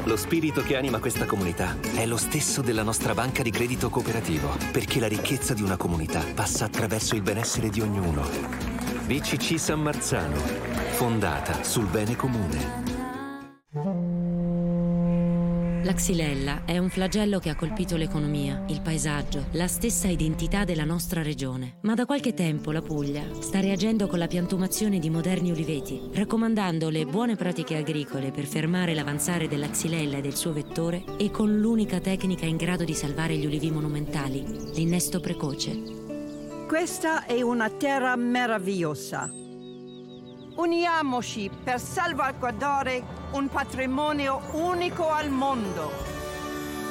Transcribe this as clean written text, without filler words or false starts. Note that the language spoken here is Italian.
Lo spirito che anima questa comunità è lo stesso della nostra banca di credito cooperativo, perché la ricchezza di una comunità passa attraverso il benessere di ognuno. BCC San Marzano, fondata sul bene comune. La xylella è un flagello che ha colpito l'economia, il paesaggio, la stessa identità della nostra regione. Ma da qualche tempo la Puglia sta reagendo con la piantumazione di moderni uliveti, raccomandando le buone pratiche agricole per fermare l'avanzare della xylella e del suo vettore e con l'unica tecnica in grado di salvare gli ulivi monumentali, l'innesto precoce. Questa è una terra meravigliosa. Uniamoci per salvaguardare un patrimonio unico al mondo.